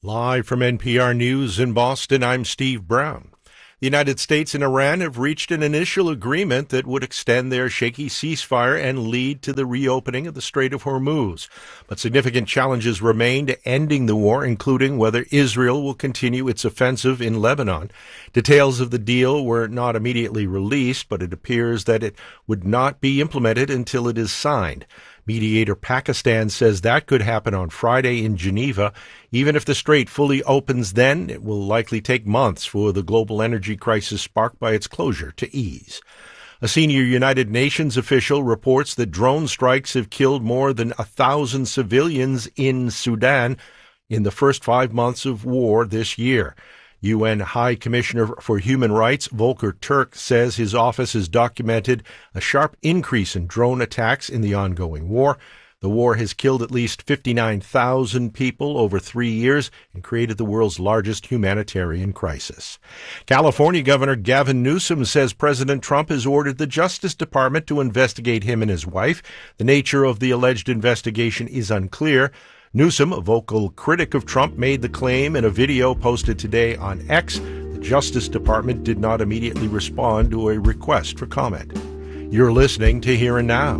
Live from NPR News in Boston, I'm Steve Brown. The United States and Iran have reached an initial agreement that would extend their shaky ceasefire and lead to the reopening of the Strait of Hormuz. But significant challenges remain to ending the war, including whether Israel will continue its offensive in Lebanon. Details of the deal were not immediately released, but it appears that it would not be implemented until it is signed. Mediator Pakistan says that could happen on Friday in Geneva. Even if the strait fully opens then, it will likely take months for the global energy crisis sparked by its closure to ease. A senior United Nations official reports that drone strikes have killed more than 1,000 civilians in Sudan in the first 5 months of war this year. UN High Commissioner for Human Rights Volker Turk says his office has documented a sharp increase in drone attacks in the ongoing war. The war has killed at least 59,000 people over 3 years and created the world's largest humanitarian crisis. California Governor Gavin Newsom says President Trump has ordered the Justice Department to investigate him and his wife. The nature of the alleged investigation is unclear. Newsom, a vocal critic of Trump, made the claim in a video posted today on X. The Justice Department did not immediately respond to a request for comment. You're listening to Here and Now.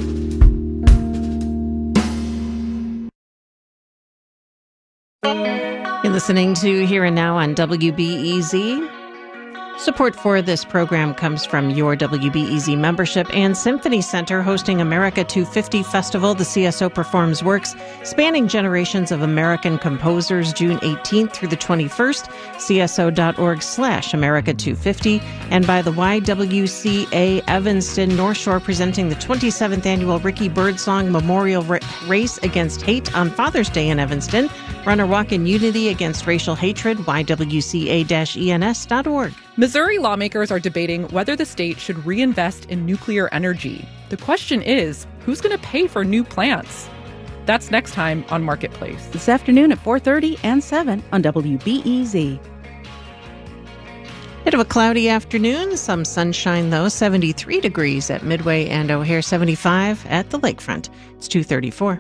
You're listening to Here and Now on WBEZ. Support for this program comes from your WBEZ membership and Symphony Center hosting America 250 Festival. The CSO performs works spanning generations of American composers June 18th through the 21st. CSO.org/America 250. And by the YWCA Evanston North Shore presenting the 27th annual Ricky Birdsong Memorial Race Against Hate on Father's Day in Evanston. Run or walk in unity against racial hatred. YWCA-ENS.org. Missouri lawmakers are debating whether the state should reinvest in nuclear energy. The question is, who's going to pay for new plants? That's next time on Marketplace. This afternoon at 4:30 and 7 on WBEZ. Bit of a cloudy afternoon, some sunshine though, 73 degrees at Midway and O'Hare, 75 at the lakefront. It's 2:34.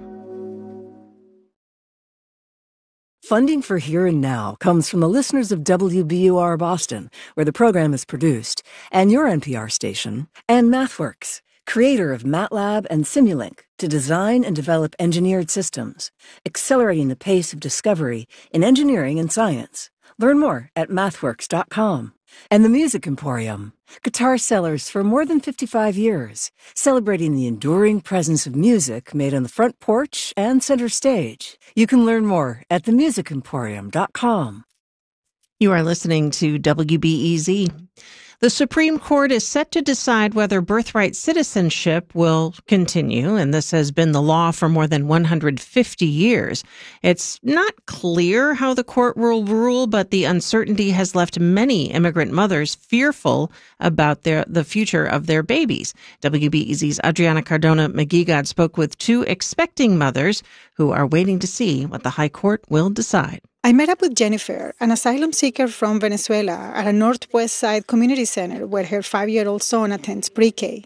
Funding for Here and Now comes from the listeners of WBUR Boston, where the program is produced, and your NPR station, and MathWorks, creator of MATLAB and Simulink, to design and develop engineered systems, accelerating the pace of discovery in engineering and science. Learn more at mathworks.com. And the Music Emporium, guitar sellers for more than 55 years, celebrating the enduring presence of music made on the front porch and center stage. You can learn more at themusicemporium.com. You are listening to WBEZ. The Supreme Court is set to decide whether birthright citizenship will continue, and this has been the law for more than 150 years. It's not clear how the court will rule, but the uncertainty has left many immigrant mothers fearful about the future of their babies. WBEZ's Adriana Cardona-McGeegod spoke with two expecting mothers who are waiting to see what the High Court will decide. I met up with Jennifer, an asylum seeker from Venezuela, at a Northwest Side community center where her 5-year-old son attends pre-K.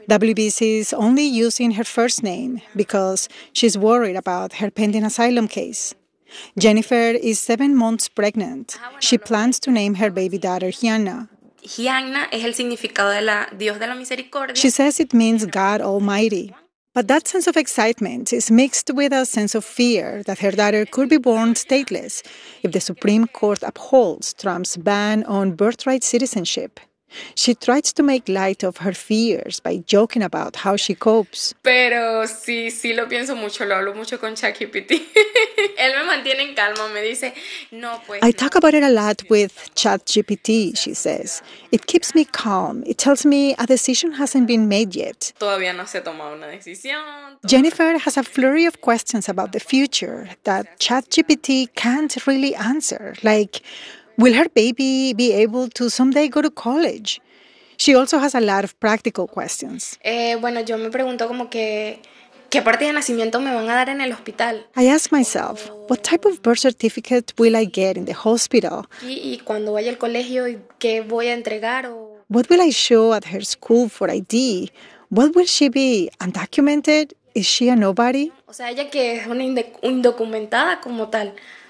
WBC is only using her first name because she's worried about her pending asylum case. Jennifer is 7 months pregnant. She plans to name her baby daughter Gianna. Gianna es el significado de la Dios de la Misericordia. She says it means God Almighty. But that sense of excitement is mixed with a sense of fear that her daughter could be born stateless if the Supreme Court upholds Trump's ban on birthright citizenship. She tries to make light of her fears by joking about how she copes. Pero sí lo pienso mucho, lo hablo mucho con ChatGPT. Él me mantiene en calma, me dice, no, pues. I talk about it a lot with ChatGPT, she says. It keeps me calm. It tells me a decision hasn't been made yet. Todavía no se ha tomado una decisión. Jennifer has a flurry of questions about the future that ChatGPT can't really answer, like, will her baby be able to someday go to college? She also has a lot of practical questions. Bueno, yo me pregunto como que, ¿qué parte de nacimiento me van a dar en el hospital? I ask myself, what type of birth certificate will I get in the hospital? Y cuando vaya al colegio, ¿qué voy a entregar? What will I show at her school for ID? What will she be? Undocumented? Is she a nobody? O sea, ella que es una indocumentada como tal.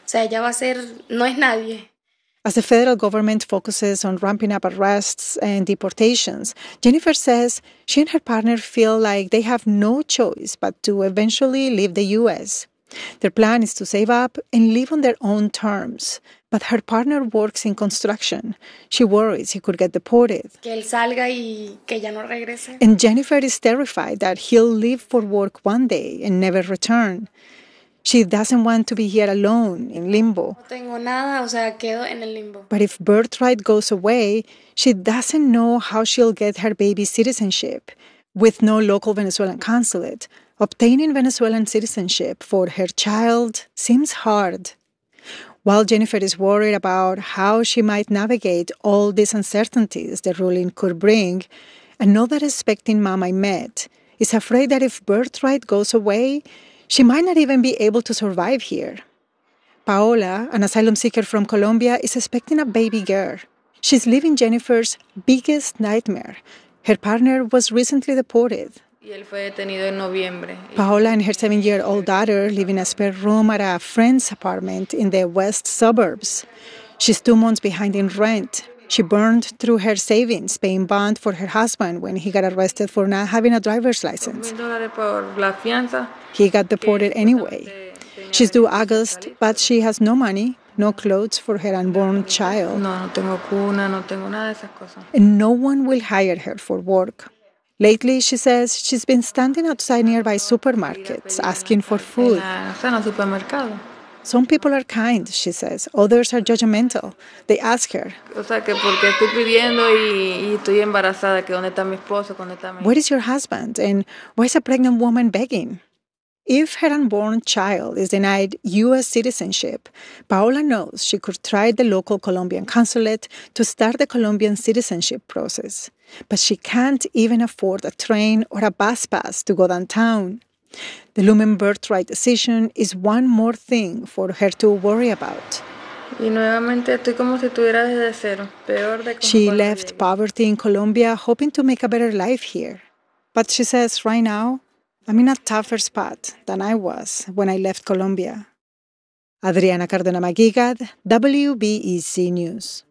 sea, ella va a ser, no es nadie. As the federal government focuses on ramping up arrests and deportations, Jennifer says she and her partner feel like they have no choice but to eventually leave the U.S. Their plan is to save up and live on their own terms. But her partner works in construction. She worries he could get deported. Que él salga y que ya no regrese. And Jennifer is terrified that he'll leave for work one day and never return. She doesn't want to be here alone in limbo. No tengo nada, o sea, quedo en el limbo. But if birthright goes away, she doesn't know how she'll get her baby's citizenship. With no local Venezuelan consulate, obtaining Venezuelan citizenship for her child seems hard. While Jennifer is worried about how she might navigate all these uncertainties the ruling could bring, another expecting mom I met is afraid that if birthright goes away, she might not even be able to survive here. Paola, an asylum seeker from Colombia, is expecting a baby girl. She's living Jennifer's biggest nightmare. Her partner was recently deported. Y él fue detenido en noviembre. Paola and her 7-year-old daughter live in a spare room at a friend's apartment in the west suburbs. She's 2 months behind in rent. She burned through her savings paying bond for her husband when he got arrested for not having a driver's license. $2,000 por la fianza. He got deported anyway. She's due August, but she has no money, no clothes for her unborn child. No tengo cuna, no tengo nada de esas cosas. And no one will hire her for work. Lately, she says she's been standing outside nearby supermarkets asking for food. Some people are kind, she says. Others are judgmental. They ask her, "Where is your husband? And why is a pregnant woman begging?" If her unborn child is denied U.S. citizenship, Paola knows she could try the local Colombian consulate to start the Colombian citizenship process. But she can't even afford a train or a bus pass to go downtown. The looming birthright decision is one more thing for her to worry about. She left poverty in Colombia hoping to make a better life here. But she says right now, I'm in a tougher spot than I was when I left Colombia. Adriana Cardona Maguigad, WBEZ News.